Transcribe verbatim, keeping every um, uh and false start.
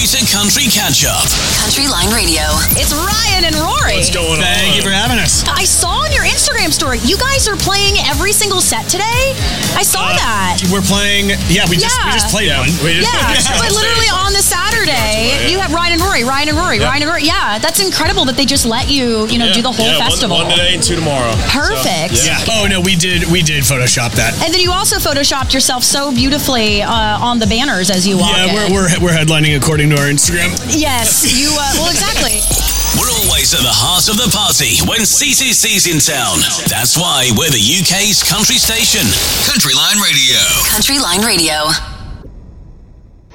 to Country Catch-Up. Country Line Radio. It's Ryan and Rory. What's going on? Thank you for having us. I saw on your Instagram story, you guys are playing every single set today. I saw Uh, that. We're playing, yeah, we just we Yeah. just played Yeah, one. we just- Yeah, but literally on the Saturday, Yeah. you have Ryan and Rory, Ryan and Rory, Yeah. Ryan and Rory. Yeah, that's incredible that they just let you, you know, Yeah. do the whole yeah, festival. One, one today and two tomorrow. Perfect. So, Yeah. Oh no, we did we did Photoshop that. And then you also photoshopped yourself so beautifully uh, on the banners as you walk Yeah, in. we're, we're we're headlining according to our Instagram. Yes, you. Uh, well, exactly. We're always at the heart of the party when C C C's in town. That's why we're the U K's country station. Country Line Radio. Country Line Radio.